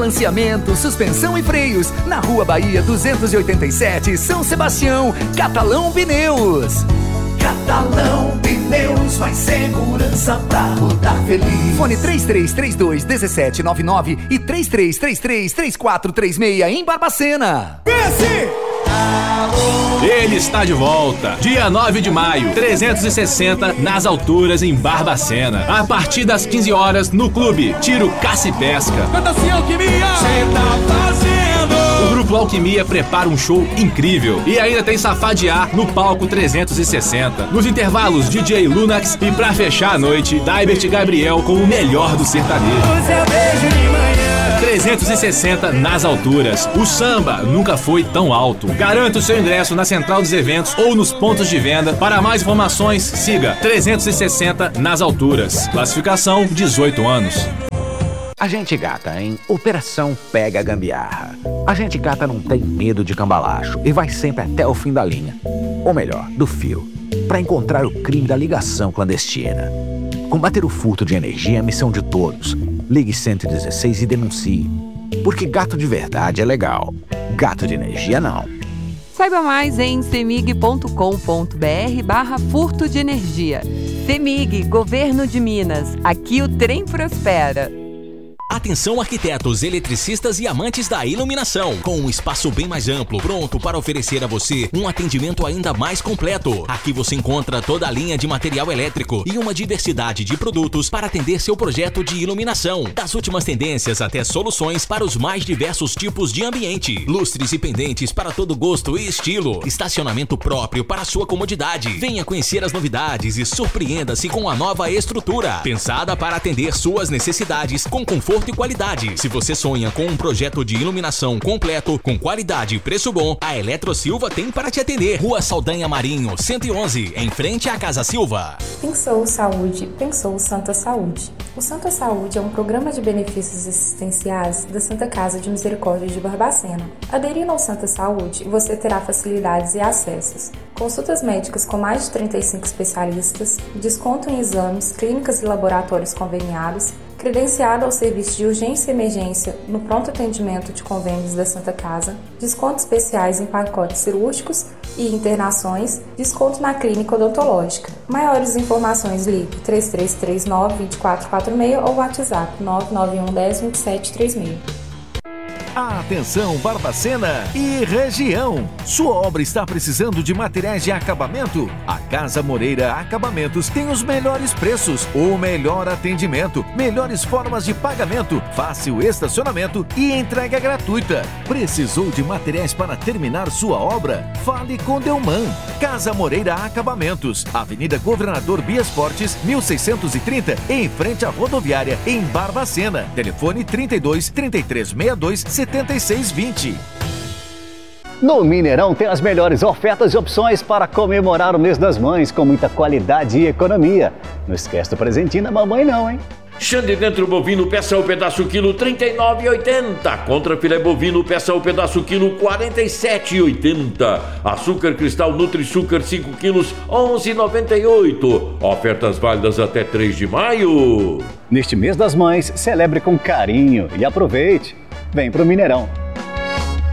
balanceamento, suspensão e freios. Na Rua Bahia 287, São Sebastião. Catalão Pneus. Catalão Pneus, mais segurança pra rodar feliz. Fone 3332-1799 e 3333-3436 em Barbacena. Pense! Ele está de volta. Dia 9 de maio, 360 nas alturas em Barbacena. A partir das 15 horas no Clube Tiro, Caça e Pesca. Canta assim, Alquimia! Cê tá fazendo! O Grupo Alquimia prepara um show incrível. E ainda tem Safadear no palco 360. Nos intervalos, DJ Lunax. E pra fechar a noite, Daibert Gabriel com o melhor do sertanejo. O seu beijo de manhã. 360 nas alturas. O samba nunca foi tão alto. Garanta o seu ingresso na Central dos Eventos ou nos pontos de venda. Para mais informações, siga 360 nas alturas. Classificação 18 anos. Agente Gata em Operação Pega a Gambiarra. Agente Gata não tem medo de cambalacho e vai sempre até o fim da linha. Ou melhor, do fio. Para encontrar o crime da ligação clandestina. Combater o furto de energia é a missão de todos. Ligue 116 e denuncie. Porque gato de verdade é legal. Gato de energia não. Saiba mais em cemig.com.br/furto de energia. Cemig, Governo de Minas. Aqui o trem prospera. Atenção arquitetos, eletricistas e amantes da iluminação. Com um espaço bem mais amplo, pronto para oferecer a você um atendimento ainda mais completo. Aqui você encontra toda a linha de material elétrico e uma diversidade de produtos para atender seu projeto de iluminação. Das últimas tendências até soluções para os mais diversos tipos de ambiente. Lustres e pendentes para todo gosto e estilo. Estacionamento próprio para sua comodidade. Venha conhecer as novidades e surpreenda-se com a nova estrutura. Pensada para atender suas necessidades com conforto e qualidade. Se você sonha com um projeto de iluminação completo, com qualidade e preço bom, a Eletro Silva tem para te atender. Rua Saldanha Marinho, 111, em frente à Casa Silva. Pensou Saúde, pensou Santa Saúde. O Santa Saúde é um programa de benefícios assistenciais da Santa Casa de Misericórdia de Barbacena. Aderindo ao Santa Saúde, você terá facilidades e acessos. Consultas médicas com mais de 35 especialistas, desconto em exames, clínicas e laboratórios conveniados, credenciado ao serviço de urgência e emergência no pronto atendimento de convênios da Santa Casa, descontos especiais em pacotes cirúrgicos e internações, desconto na clínica odontológica. Maiores informações, ligue 3339-2446 ou WhatsApp 99110-2736. Atenção Barbacena e região! Sua obra está precisando de materiais de acabamento? A Casa Moreira Acabamentos tem os melhores preços, o melhor atendimento, melhores formas de pagamento, fácil estacionamento e entrega gratuita. Precisou de materiais para terminar sua obra? Fale com Delman. Casa Moreira Acabamentos, Avenida Governador Bias Fortes, 1630, em frente à rodoviária, em Barbacena. Telefone 32 3362 7620. No Mineirão tem as melhores ofertas e opções para comemorar o mês das mães com muita qualidade e economia. Não esquece do presentinho da mamãe não, hein? Xande dentro bovino, peça o pedaço quilo R$ 39,80. Contra filé bovino, peça o pedaço quilo R$ 47,80. Açúcar cristal Nutri-Sucr 5 quilos R$ 11,98. Ofertas válidas até 3 de maio. Neste mês das mães, celebre com carinho e aproveite. Vem pro Mineirão.